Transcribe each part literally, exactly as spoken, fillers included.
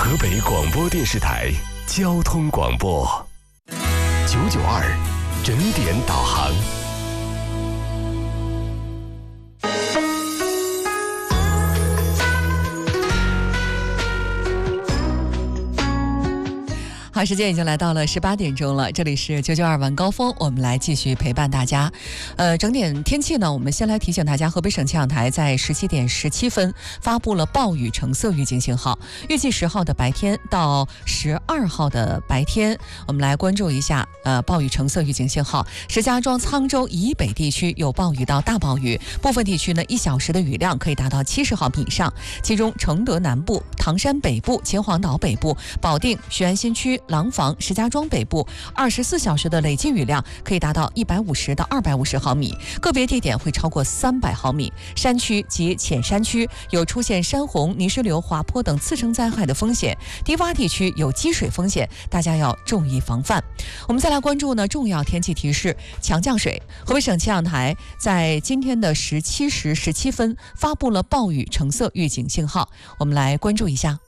河北广播电视台交通广播九九二整点导航。 好，时间已经来到了十八点钟了，这里是九九二晚高峰，我们来继续陪伴大家。呃，整点天气呢，我们先来提醒大家，河北省气象台在十七点十七分发布了暴雨橙色预警信号，预计十号的白天到十二号的白天，我们来关注一下呃暴雨橙色预警信号。石家庄、沧州以北地区有暴雨到大暴雨，部分地区呢一小时的雨量可以达到七十毫米以上，其中承德南部、唐山北部、秦皇岛北部、保定、雄安新区、廊坊、石家庄北部二十四小时的累计雨量可以达到一百五十到二百五十毫米，个别地点会超过三百毫米。山区及浅山区有出现山洪、泥石流、滑坡等次生灾害的风险，低洼地区有积水风险，大家要注意防范。我们再来关注呢重要天气提示：强降水。河北省气象台在今天的十七时十七分发布了暴雨橙色预警信号，我们来关注一下。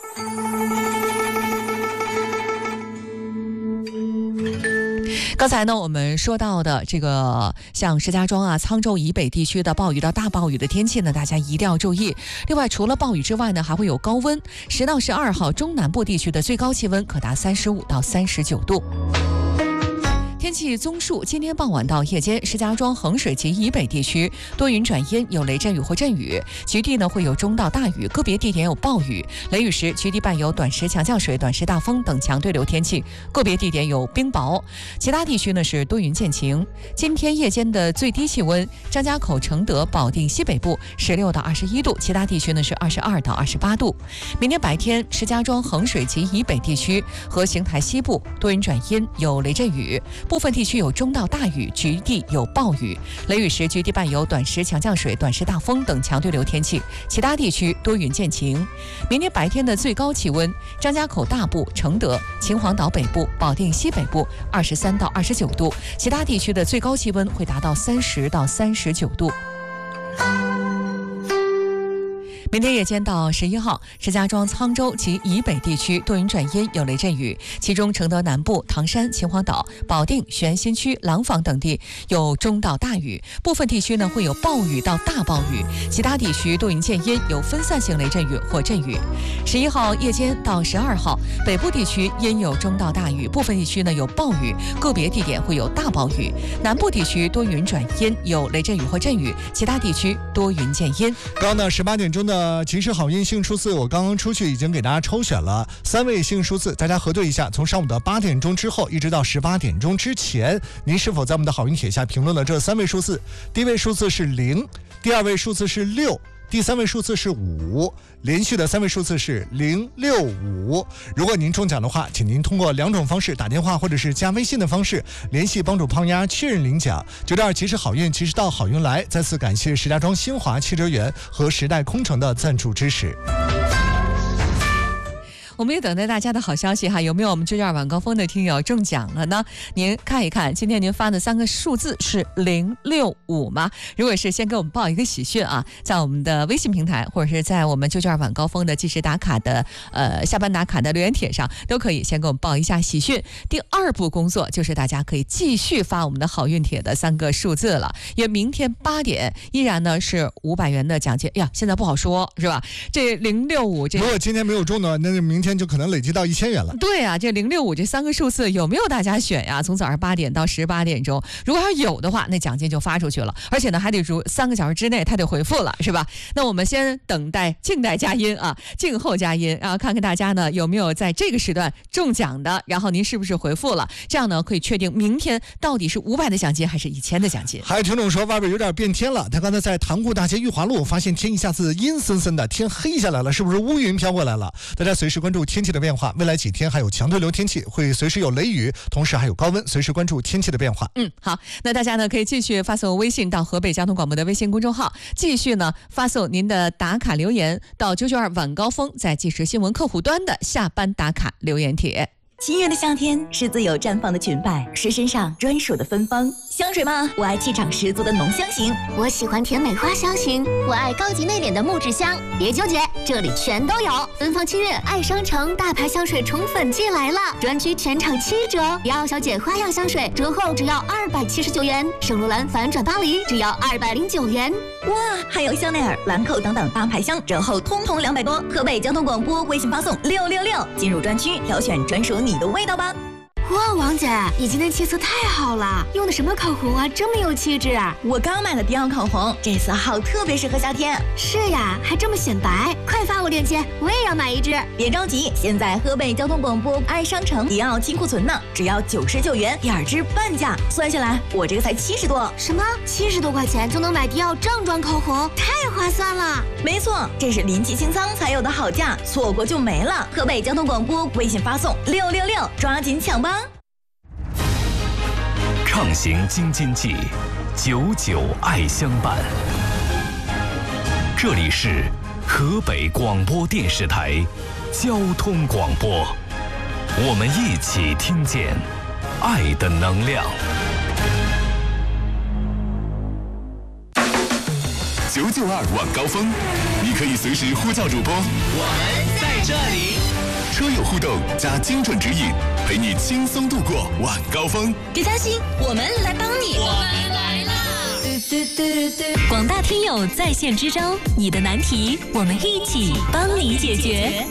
刚才呢，我们说到的这个像石家庄啊、沧州以北地区的暴雨到大暴雨的天气呢，大家一定要注意。另外，除了暴雨之外呢，还会有高温。十到十二号，中南部地区的最高气温可达三十五到三十九度。天气综述：今天傍晚到夜间，石家庄、衡水及以北地区多云转阴，有雷阵雨或阵雨，局地呢会有中到大雨，个别地点有暴雨。雷雨时，局地伴有短时强降水、短时大风等强对流天气，个别地点有冰雹。其他地区呢是多云见晴。今天夜间的最低气温，张家口、承德、保定西北部十六到二十一度，其他地区呢是二十二到二十八度。明天白天，石家庄、衡水及以北地区和邢台西部多云转阴，有雷阵雨。部分地区有中到大雨，局地有暴雨。雷雨时，局地伴有短时强降水、短时大风等强对流天气，其他地区多云见晴。明天白天的最高气温，张家口大部、承德、秦皇岛北部、保定西北部二十三到二十九度，其他地区的最高气温会达到三十到三十九度。明天夜间到十一号，石家庄、沧州及以北地区多云转阴，有雷阵雨，其中承德南部、唐山、秦皇岛、保定、雄安新区、廊坊等地有中到大雨，部分地区呢会有暴雨到大暴雨，其他地区多云见阴，有分散性雷阵雨或阵雨。十一号夜间到十二号，北部地区阴有中到大雨，部分地区呢有暴雨，个别地点会有大暴雨。南部地区多云转阴，有雷阵雨或阵雨，其他地区多云见阴。 刚刚呢十八点钟的呃，秦时好运幸运数字，我刚刚出去已经给大家抽选了三位幸运数字，大家核对一下，从上午的八点钟之后一直到十八点钟之前，您是否在我们的好运帖下评论了这三位数字？第一位数字是零，第二位数字是六，第三位数字是五，连续的三位数字是零六五。如果您中奖的话，请您通过两种方式，打电话或者是加微信的方式联系帮主胖丫确认领奖。九点二其实好运，其实到好运来。再次感谢石家庄新华汽车园和时代空城的赞助支持。 我们也等待大家的好消息哈，有没有我们九九二晚高峰的听友中奖了呢？您看一看，今天您发的三个数字是零六五吗？如果是，先给我们报一个喜讯啊，在我们的微信平台或者是在我们九九二晚高峰的计时打卡的呃下班打卡的留言帖上，都可以先给我们报一下喜讯。第二步工作就是大家可以继续发我们的好运帖的三个数字了，因为明天八点依然呢是五百元的奖金呀，现在不好说是吧？这零六五这如果今天没有中呢，那明天就可能累积到一千元了。 对啊，这零六五这三个数字有没有大家选呀？从早上八点到十八点钟，如果要有的话，那奖金就发出去了，而且呢还得如三个小时之内他得回复了，是吧？那我们先等待静待佳音啊，静候佳音，然后看看大家呢有没有在这个时段中奖的，然后您是不是回复了？这样呢可以确定明天到底是五百的奖金还是一千的奖金。 还有听众说外边有点变天了，他刚才在塘沽大街裕华路发现天一下子阴森森的，天黑下来了，是不是乌云飘过来了？大家随时关注天气的变化，未来几天还有强对流天气，会随时有雷雨，同时还有高温，随时关注天气的变化。 嗯，好，那大家呢可以继续发送微信到河北交通广播的微信公众号，继续呢发送您的打卡留言到九九二晚高峰在即时新闻客户端的下班打卡留言帖。 七月的夏天是自由绽放的裙摆，是身上专属的芬芳。 香水嘛，我爱气场十足的浓香型， 我喜欢甜美花香型，我爱高级内敛的木质香。别纠结，这里全都有。芬芳七月爱商城大牌香水宠粉季来了，专区全场七折，迪奥小姐花样香水折后只要二百七十九元，圣罗兰反转巴黎只要二百零九元。 哇，还有香奈儿、兰蔻等等大牌香折后通通两百多。河北交通广播微信发送六六六，进入专区挑选专属你的味道吧。 哇，王姐，你今天气色太好了，用的什么口红啊，这么有气质啊！ 我刚买的迪奥口红，这色号特别适合夏天。 是呀，还这么显白，快发我链接，我也要买一支。 别着急，现在河北交通广播爱商城迪奥金库存呢，只要九十九元，第二支半价，算下来我这个才七十多。 什么？七十多块钱就能买迪奥正装口红，太划算了！ 没错，这是临期清仓才有的好价，错过就没了。河北交通广播微信发送六六六，抓紧抢吧！ 畅行京津冀，久久爱相伴。这里是河北广播电视台交通广播，我们一起听见爱的能量。九九二晚高峰，你可以随时呼叫主播， 我们在这里。 车友互动加精准指引，陪你轻松度过晚高峰。 别担心，我们来帮你。 我们来啦！ 广大听友在线支招，你的难题我们一起帮你解决。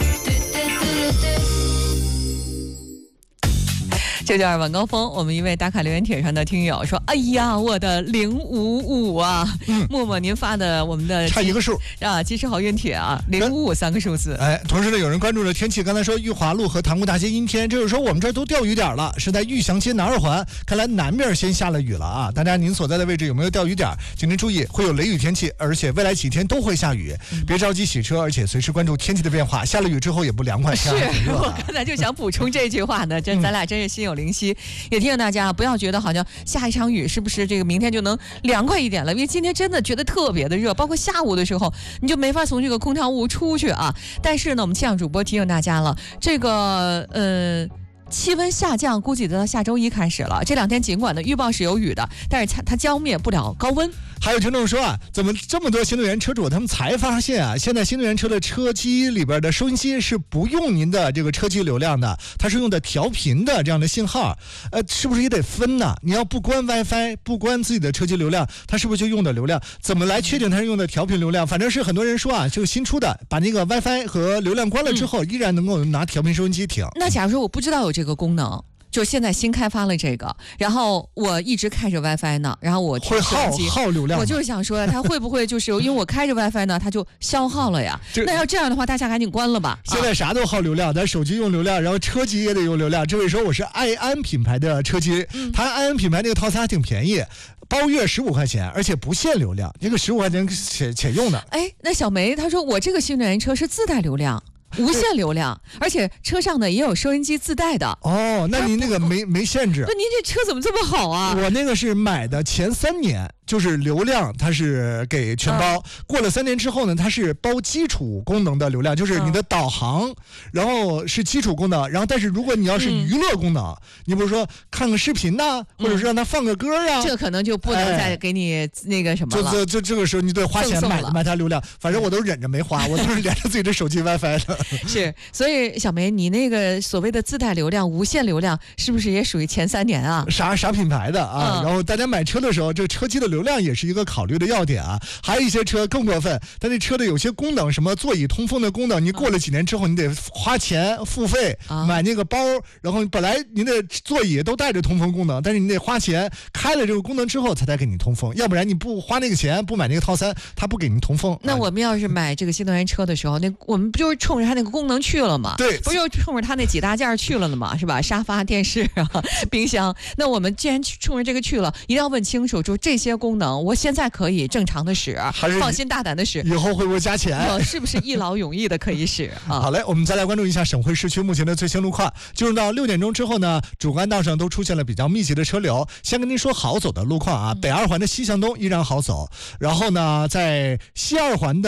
九九二晚高峰，我们一位打卡留言帖上的听友说：“哎呀，我的零五五啊！嗯，默默您发的我们的差一个数啊，及时好运帖啊，零五五三个数字。 哎，同时呢，有人关注了天气，刚才说玉华路和塘沽大街阴天，这就是说我们这儿都钓鱼点了，是在玉祥街南二环，看来南面先下了雨了啊！大家您所在的位置有没有钓鱼点？请您注意，会有雷雨天气，而且未来几天都会下雨，嗯、别着急洗车，而且随时关注天气的变化。下了雨之后也不凉快， 是我刚才就想补充这句话呢，真咱俩真是心有灵犀。也提醒大家不要觉得好像下一场雨是不是这个明天就能凉快一点了，因为今天真的觉得特别的热，包括下午的时候你就没法从这个空调屋出去啊。但是呢，我们气象主播提醒大家了，这个呃气温下降估计得到下周一开始了。这两天尽管呢预报是有雨的，但是它它浇灭不了高温。 还有听众说啊，怎么这么多新能源车主他们才发现啊，现在新能源车的车机里边的收音机是不用您的这个车机流量的，它是用的调频的这样的信号，呃，是不是也得分呢？你要不关 WiFi， 不关自己的车机流量，它是不是就用的流量？怎么来确定它是用的调频流量？反正是很多人说啊，这个新出的，把那个 WiFi 和流量关了之后，嗯、依然能够拿调频收音机听。 那假如说我不知道有这个功能。就现在新开发了这个，然后我一直开着 WiFi 呢，然后我会耗耗流量。 我就是想说，它会不会就是因为我开着 WiFi 呢，它就消耗了呀？那要这样的话，大家赶紧关了吧。 现在啥都耗流量，咱手机用流量，然后车机也得用流量。这位说我是爱安品牌的车机，嗯、它爱安品牌那个套餐还挺便宜。包月十五块钱，而且不限流量，这个十五块钱且且用的。 哎，那小梅她说我这个新能源车是自带流量。无限流量，而且车上呢也有收音机自带的。 哦，那您那个没没限制？ 那您这车怎么这么好啊？ 我那个是买的前三年，就是流量它是给全包，嗯、过了三年之后呢，它是包基础功能的流量，就是你的导航，嗯、然后是基础功能，然后但是如果你要是娱乐功能，嗯、你比如说看个视频呐，或者是让它放个歌啊， 嗯、这可能就不能再给你那个什么了。 哎、就就这个时候你得花钱买买它流量，反正我都忍着没花，我都是连着自己的手机 WiFi 的。 是，所以小梅，你那个所谓的自带流量、无限流量，是不是也属于前三年啊？ 啥啥品牌的啊？嗯、然后大家买车的时候，这个车机的流量也是一个考虑的要点啊。还有一些车更过分，它那车的有些功能，什么座椅通风的功能，你过了几年之后，你得花钱付费、啊、买那个包，然后本来您的座椅都带着通风功能，但是你得花钱开了这个功能之后，才得给你通风，要不然你不花那个钱，不买那个套餐，它不给您通风。 那我们要是买这个新能源车的时候，那我们不就是冲着它那个功能去了吗？ 对， 不就冲着他那几大件去了呢吗？是吧？沙发、电视啊、冰箱。那我们既然冲着这个去了，一定要问清楚，就这些功能，我现在可以正常的使，放心大胆的使， 以后会不会加钱？ 我是不是一劳永逸的可以使啊？ 好嘞，我们再来关注一下省会市区目前的最新路况。进入到六点钟之后呢，主干道上都出现了比较密集的车流。先跟您说好走的路况啊，北二环的西向东依然好走，然后呢，在西二环的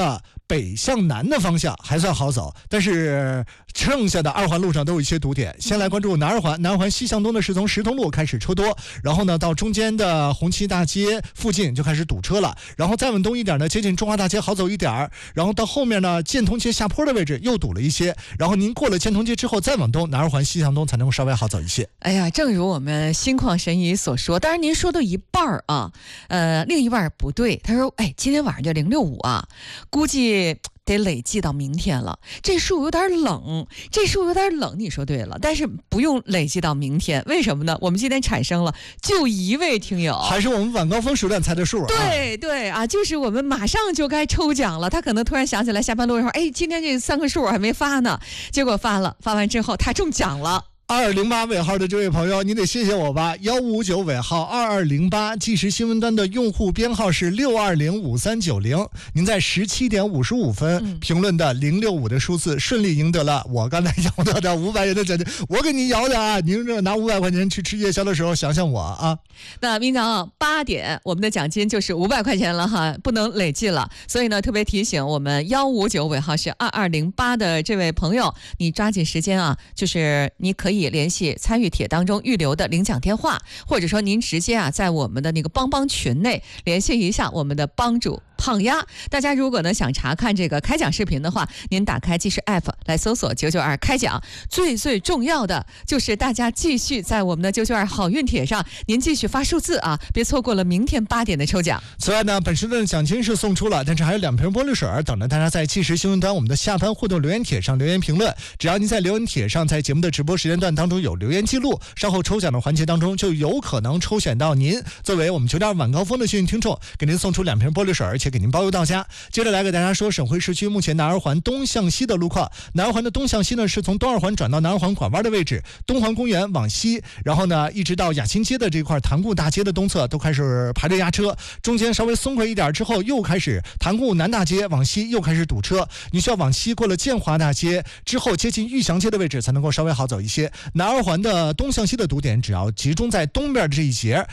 北向南的方向还算好走，但是剩下的二环路上都有一些堵点。先来关注南二环，南二环西向东的是从石通路开始车多，然后呢到中间的红旗大街附近就开始堵车了，然后再往东一点呢，接近中华大街好走一点，然后到后面呢建通街下坡的位置又堵了一些，然后您过了建通街之后再往东，南二环西向东才能够稍微好走一些。 哎呀，正如我们心旷神怡所说，当然您说的一半儿啊，呃，另一半不对。他说，哎，今天晚上就零六五啊，估计得累计到明天了。这数有点冷，这数有点冷，你说对了，但是不用累计到明天，为什么呢？我们今天产生了就一位听友， 还是我们晚高峰时段猜的数啊。 对对啊，就是我们马上就该抽奖了。他可能突然想起来下班路上，哎，今天这三个数还没发呢，结果发了，发完之后他中奖了。 二二零八尾号的这位朋友，你得谢谢我吧。幺五九尾号二二零八，即时新闻端的用户编号是六二零五三九零。您在十七点五十五分、嗯、评论的零六五的数字，顺利赢得了我刚才摇到的五百元的奖金。我给您摇的啊！您这拿五百块钱去吃夜宵的时候，想想我啊。 那明早八点，我们的奖金就是五百块钱了哈，不能累计了。所以呢，特别提醒我们幺五九尾号是二二零八的这位朋友，你抓紧时间啊，就是你可以联系参与帖当中预留的领奖电话，或者说您直接啊在我们的那个帮帮群内联系一下我们的帮主胖丫。大家如果呢想查看这个开奖视频的话，您打开即时 App 来搜索九九二开奖。最最重要的就是大家继续在我们的九九二好运帖上，您继续发数字啊，别错过了明天八点的抽奖。 此外呢，本时段的奖金是送出了，但是还有两瓶玻璃水等着大家在即时新闻端我们的下班互动留言帖上留言评论。只要您在留言帖上在节目的直播时间段当中有留言记录，稍后抽奖的环节当中就有可能抽选到您作为我们九点晚高峰的幸运听众，给您送出两瓶玻璃水，而且给您包邮到家。接着来给大家说省会市区目前南二环东向西的路况。南二环的东向西呢，是从东二环转到南二环拐弯的位置，东环公园往西，然后呢一直到雅新街的这块潭固大街的东侧都开始排着压车，中间稍微松快一点之后又开始潭固南大街往西又开始堵车，你需要往西过了建华大街之后接近玉祥街的位置才能够稍微好走一些。南二环的东向西的堵点只要集中在东边的这一节，